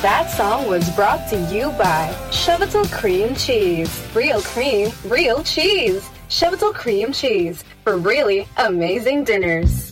That song was brought to you by Chevital Cream Cheese. Real cream, real cheese. Chevital Cream Cheese for really amazing dinners.